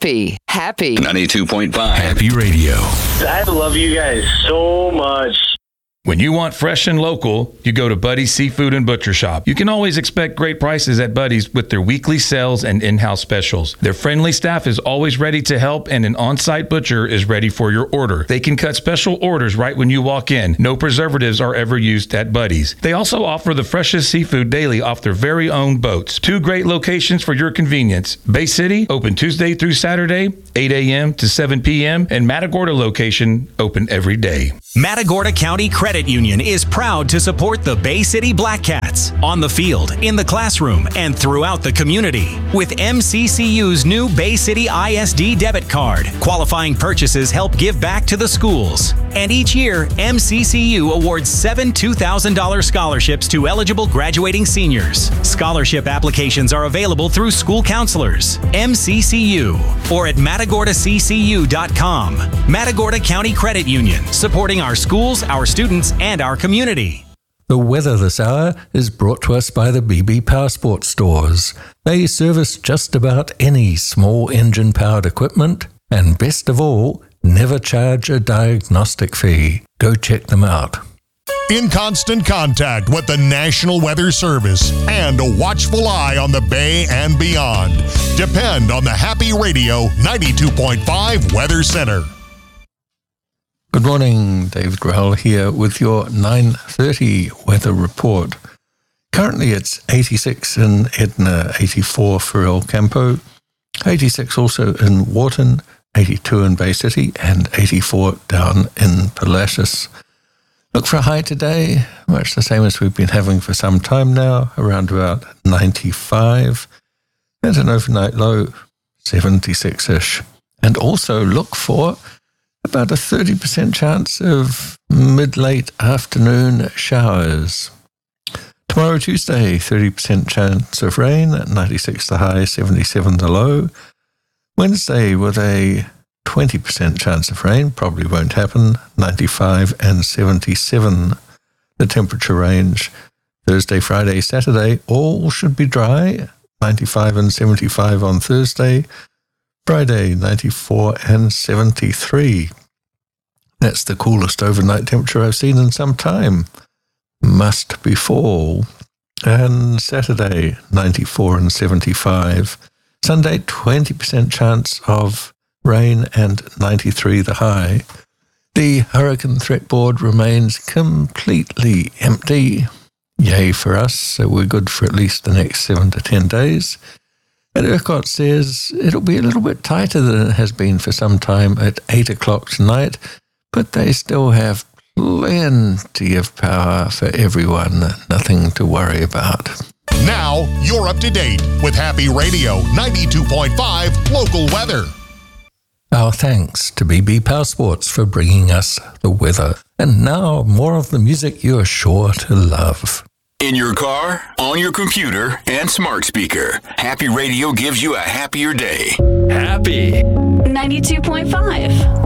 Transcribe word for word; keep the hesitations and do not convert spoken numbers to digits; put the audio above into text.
Happy, happy. ninety-two point five Happy Radio. I love you guys so much. When you want fresh and local, you go to Buddy's Seafood and Butcher Shop. You can always expect great prices at Buddy's with their weekly sales and in-house specials. Their friendly staff is always ready to help, and an on-site butcher is ready for your order. They can cut special orders right when you walk in. No preservatives are ever used at Buddy's. They also offer the freshest seafood daily off their very own boats. Two great locations for your convenience. Bay City, open Tuesday through Saturday, eight a.m. to seven p.m., and Matagorda location, open every day. Matagorda County Credit Union is proud to support the Bay City Black Cats on the field, in the classroom, and throughout the community. With M C C U's new Bay City I S D debit card, qualifying purchases help give back to the schools. And each year, M C C U awards seven two thousand dollars scholarships to eligible graduating seniors. Scholarship applications are available through school counselors, M C C U, or at matagorda c c u dot com. Matagorda County Credit Union, supporting our schools, our students, and our community. The weather this hour is brought to us by the B B Power Sports stores. They service just about any small engine powered equipment, and best of all, never charge a diagnostic fee. Go check them out. In constant contact with the National Weather Service and a watchful eye on the Bay and beyond. Depend on the Happy Radio ninety-two point five Weather Center. Good morning, David Grell here with your nine thirty weather report. Currently it's eighty-six in Edna, eighty-four for El Campo, eighty-six also in Wharton, eighty-two in Bay City, and eighty-four down in Palacios. Look for a high today, much the same as we've been having for some time now, around about ninety-five, and an overnight low, seventy-six-ish. And also look for about a thirty percent chance of mid-late afternoon showers. Tomorrow, Tuesday, thirty percent chance of rain, ninety-six the high, seventy-seven the low. Wednesday, with a twenty percent chance of rain, probably won't happen, ninety-five and seventy-seven the temperature range. Thursday, Friday, Saturday, all should be dry, ninety-five and seventy-five on Thursday. Friday, ninety-four and seventy-three. That's the coolest overnight temperature I've seen in some time. Must be fall. And Saturday, ninety-four and seventy-five. Sunday, twenty percent chance of rain and ninety-three the high. The hurricane threat board remains completely empty. Yay for us, so we're good for at least the next seven to ten days. And ERCOT says it'll be a little bit tighter than it has been for some time at eight o'clock tonight, but they still have plenty of power for everyone. Nothing to worry about. Now, you're up to date with Happy Radio ninety-two point five local weather. Our thanks to B B Power Sports for bringing us the weather. And now, more of the music you're sure to love. In your car, on your computer, and smart speaker, Happy Radio gives you a happier day. Happy ninety-two point five